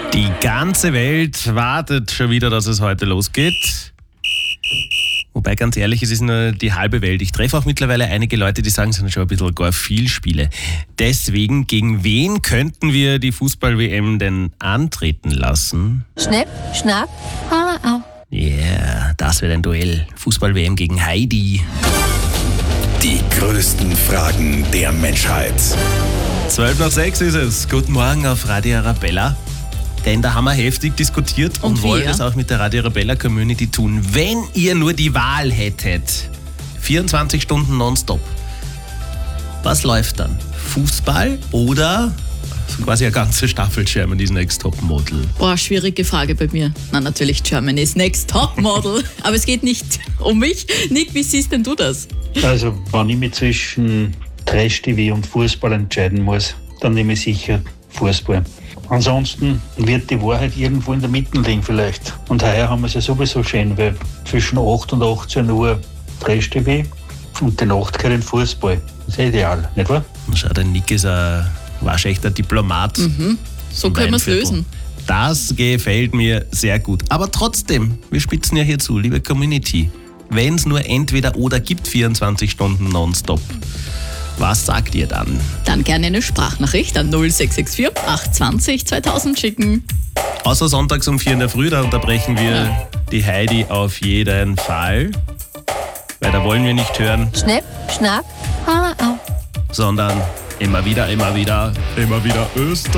Die ganze Welt wartet schon wieder, dass es heute losgeht. Wobei, ganz ehrlich, es ist nur die halbe Welt. Ich treffe auch mittlerweile einige Leute, die sagen, es sind schon ein bisschen gar viel Spiele. Deswegen, gegen wen könnten wir die Fußball-WM denn antreten lassen? Schnipp, schnapp, au. Yeah, das wird ein Duell. Fußball-WM gegen Heidi. Die größten Fragen der Menschheit. 5:12 ist es. Guten Morgen auf Radio Arabella. Denn da haben wir heftig diskutiert und wollen das auch mit der Radio Arabella Community tun. Wenn ihr nur die Wahl hättet, 24 Stunden nonstop, was läuft dann? Fußball oder quasi eine ganze Staffel Germany's Next Topmodel? Boah, schwierige Frage bei mir. Na, natürlich Germany's Next Topmodel. Aber es geht nicht um mich. Nick, wie siehst denn du das? Also, wenn ich mich zwischen Trash-TV und Fußball entscheiden muss, dann nehme ich sicher Fußball. Ansonsten wird die Wahrheit irgendwo in der Mitte liegen vielleicht. Und heuer haben wir es ja sowieso schön, weil zwischen 8 und 18 Uhr Trash-TV und die Nacht kein Fußball. Das ist ja ideal, nicht wahr? Schau, der Nick ist ein waschechter Diplomat. So können wir es lösen. Das gefällt mir sehr gut. Aber trotzdem, wir spitzen ja hier zu, liebe Community. Wenn es nur entweder oder gibt 24 Stunden nonstop, was sagt ihr dann? Dann gerne eine Sprachnachricht an 0664 820 2000 schicken. Außer sonntags um 4 in der Früh, da unterbrechen wir die Heidi auf jeden Fall. Weil da wollen wir nicht hören, Schnipp, schnapp, au. sondern immer wieder Österreich.